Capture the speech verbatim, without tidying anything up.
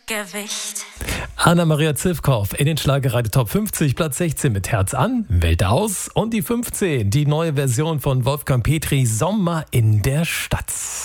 Gewicht. Anna-Maria Zivkow in den Schlagerradio Top fünfzig, Platz sechzehn mit Herz an, Welt aus und die fünfzehn, die neue Version von Wolfgang Petri, Sommer in der Stadt.